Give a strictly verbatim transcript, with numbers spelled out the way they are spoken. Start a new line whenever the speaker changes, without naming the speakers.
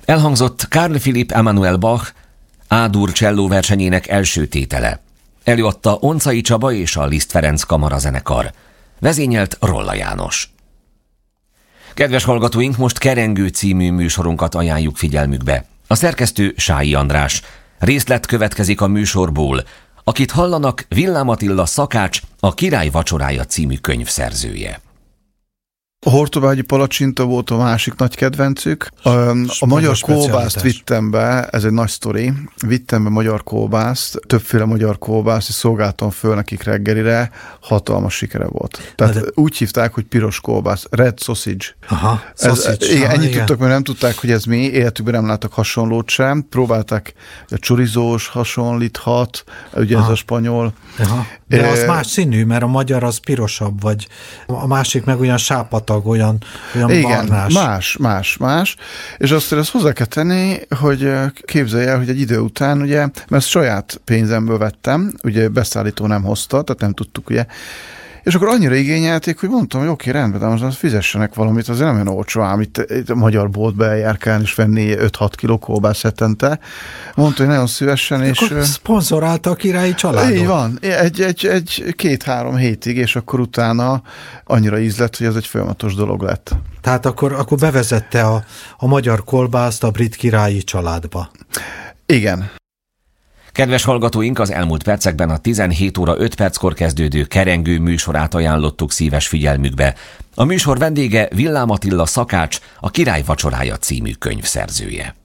Elhangzott Carl Philipp Emanuel Bach A-dur cselló versenyének első tétele. Előadta Oncai Csaba és a Liszt Ferenc kamarazenekar. Vezényelt Rolla János. Kedves hallgatóink, most Kerengő című műsorunkat ajánljuk figyelmükbe. A szerkesztő Sályi András. Részlet következik a műsorból. Akit hallanak, Villám Attila szakács, a Király vacsorája című könyv szerzője.
A hortobágyi palacsinta volt a másik nagy kedvencük. A, a magyar kolbászt vittem be, ez egy nagy sztori, vittem be magyar kolbászt, többféle magyar kolbászt, és szolgáltam föl nekik reggelire, hatalmas sikere volt. Tehát de... úgy hívták, hogy piros kolbász, red sausage.
Aha,
ez,
sausage.
Igen,
Aha,
ennyit
igen.
tudtak, mert nem tudták, hogy ez mi, életükben nem láttak hasonlót sem, próbálták, a chorizós hasonlíthat, ugye Aha. ez a spanyol.
Aha. De az más színű, mert a magyar az pirosabb, vagy a másik meg olyan sápatag, olyan, olyan
igen,
barnás.
más, más, más. És azt, azt hozzá kell tenni, hogy képzelj el, hogy egy idő után, ugye, mert saját pénzemből vettem, ugye beszállító nem hozta, tehát nem tudtuk, ugye, és akkor annyira igényelték, hogy mondtam, hogy oké, rendben, de most fizessenek valamit, azért nem olyan olcsó, ám itt, itt a magyar boltba eljárkálni és venni öt-hat kiló kolbász hetente. Mondta, hogy nagyon szívesen. De és
akkor szponzorálta a Királyi családot.
Így van, egy, egy, egy két-három hétig, és akkor utána annyira ízlett, hogy ez egy folyamatos dolog lett.
Tehát akkor, akkor bevezette a, a magyar kolbászt a brit királyi családba.
Igen.
Kedves hallgatóink, az elmúlt percekben a tizenhét óra öt perckor kezdődő Kerengő műsorát ajánlottuk szíves figyelmükbe. A műsor vendége Villám Attila szakács, a Király vacsorája című könyv szerzője.